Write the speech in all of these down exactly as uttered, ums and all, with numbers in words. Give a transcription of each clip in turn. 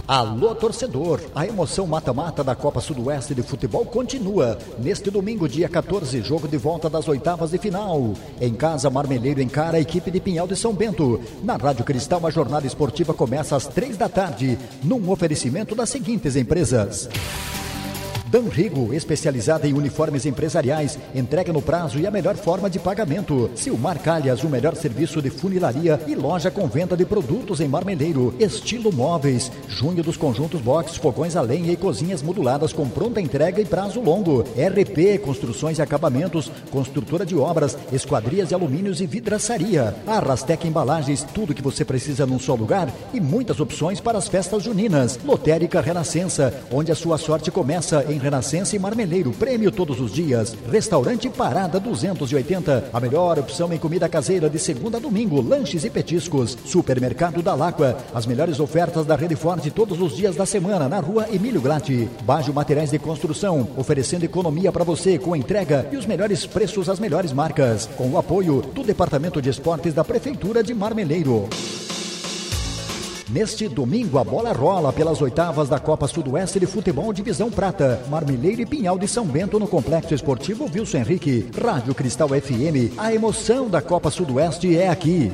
Alô, torcedor! A emoção mata-mata da Copa Sudoeste de Futebol continua. Neste domingo, dia quatorze, jogo de volta das oitavas de final. Em casa, Marmeleiro encara a equipe de Pinhal de São Bento. Na Rádio Cristal, a jornada esportiva começa às três da tarde, num oferecimento das seguintes empresas: Danrigo, especializada em uniformes empresariais, entrega no prazo e a melhor forma de pagamento. Silmar Calhas, o melhor serviço de funilaria e loja com venda de produtos em Marmeleiro. Estilo Móveis, junho dos conjuntos box, fogões a lenha e cozinhas moduladas com pronta entrega e prazo longo. R P, construções e acabamentos, construtora de obras, esquadrias de alumínios e vidraçaria. Arrastec Embalagens, tudo que você precisa num só lugar e muitas opções para as festas juninas. Lotérica Renascença, onde a sua sorte começa em Renascença e Marmeleiro, prêmio todos os dias. Restaurante Parada duzentos e oitenta, a melhor opção em comida caseira de segunda a domingo, lanches e petiscos. Supermercado da Laqua, as melhores ofertas da Rede Forte todos os dias da semana, na rua Emílio Gratti. Bajo Materiais de Construção, oferecendo economia para você com entrega e os melhores preços às melhores marcas. Com o apoio do Departamento de Esportes da Prefeitura de Marmeleiro. Neste domingo, a bola rola pelas oitavas da Copa Sudoeste de Futebol Divisão Prata. Marmeleiro e Pinhal de São Bento no Complexo Esportivo Wilson Henrique. Rádio Cristal F M, a emoção da Copa Sudoeste é aqui.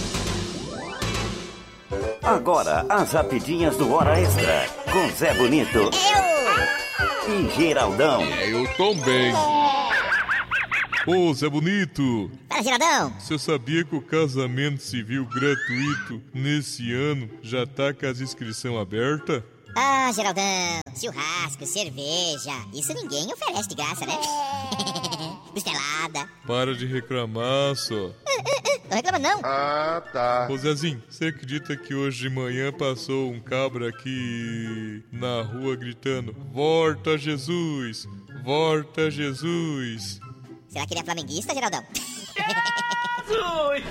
Agora, as rapidinhas do Hora Extra, com Zé Bonito eu. E Geraldão. Eu também. Ô, Zé Bonito! Fala, Geraldão! Você sabia que o casamento civil gratuito nesse ano já tá com as inscrições abertas? Ah, Geraldão, churrasco, cerveja, isso ninguém oferece de graça, né? Costelada. Para de reclamar, só. Uh, uh, uh, não reclama não. Ah, tá. Ô, Zezinho, você acredita que hoje de manhã passou um cabra aqui na rua gritando: Volta Jesus! Volta Jesus! Será que ele é flamenguista, Geraldão? Jesus!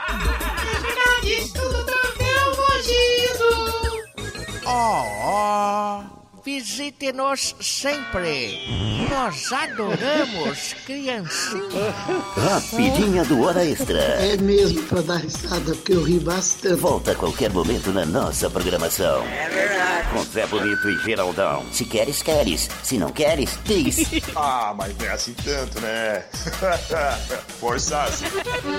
Tudo troféu Mogido! Oh, oh, visite-nos sempre. Nós adoramos criancinha. Rapidinha do Hora Extra. É mesmo pra dar risada, porque eu ri bastante. Volta a qualquer momento na nossa programação. É verdade. Com Zé Bonito e Geraldão. Se queres, queres. Se não queres, diz. Ah, mas não é assim tanto, né? Forçasse.